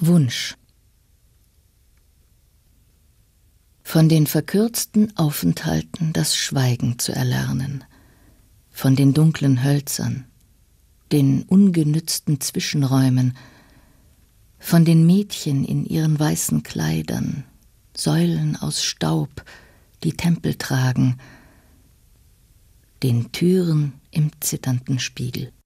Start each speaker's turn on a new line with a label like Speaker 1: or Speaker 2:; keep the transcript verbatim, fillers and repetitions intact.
Speaker 1: Wunsch. Von den verkürzten Aufenthalten das Schweigen zu erlernen, von den dunklen Hölzern, den ungenützten Zwischenräumen, von den Mädchen in ihren weißen Kleidern, Säulen aus Staub, die Tempel tragen, den Türen im zitternden Spiegel.